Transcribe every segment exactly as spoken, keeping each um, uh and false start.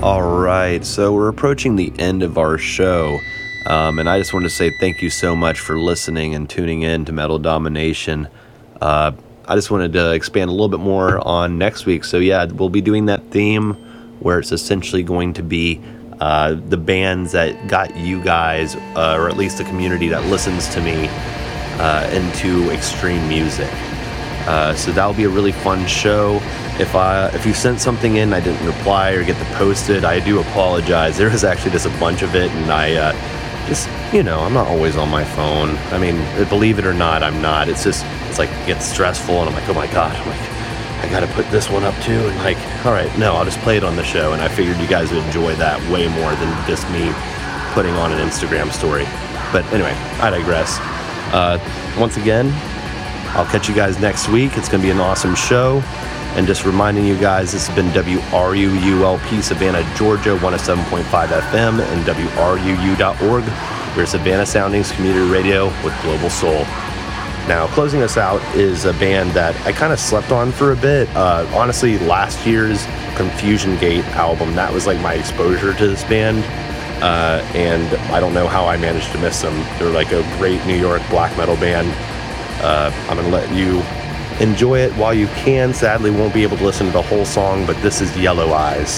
All right, so we're approaching the end of our show, um, and I just want to say thank you so much for listening and tuning in to Metal Domination. Uh, I just wanted to expand a little bit more on next week. So yeah, we'll be doing that theme where it's essentially going to be uh, the bands that got you guys, uh, or at least the community that listens to me, uh, into extreme music. Uh, so that'll be a really fun show. If I if you sent something in, I didn't reply or get the posted, I do apologize. There was actually just a bunch of it, and I uh, just, you know, I'm not always on my phone. I mean, believe it or not, I'm not. It's just, it's like, it gets stressful, and I'm like, oh my god, I'm like, I gotta put this one up too, and like, all right, no, I'll just play it on the show, and I figured you guys would enjoy that way more than just me putting on an Instagram story. But anyway, I digress. Uh, once again, I'll catch you guys next week. It's going to be an awesome show. And just reminding you guys, this has been W R U U L P, Savannah, Georgia, one oh seven point five F M, and W R U U dot org. We're Savannah Soundings Community Radio with Global Soul. Now, closing us out is a band that I kind of slept on for a bit. Uh, honestly, last year's Confusion Gate album, that was like my exposure to this band. Uh, and I don't know how I managed to miss them. They're like a great New York black metal band. Uh, I'm going to let you enjoy it while you can. Sadly, won't be able to listen to the whole song, but this is Yellow Eyes.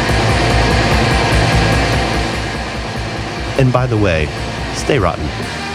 And by the way, stay rotten.